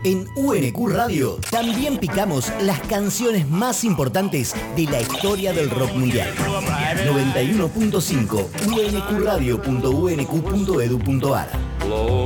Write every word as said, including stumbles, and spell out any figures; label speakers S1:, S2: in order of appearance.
S1: En U N Q Radio también picamos las canciones más importantes de la historia del rock mundial. noventa y uno punto cinco u n q radio punto u n q punto e d u punto a r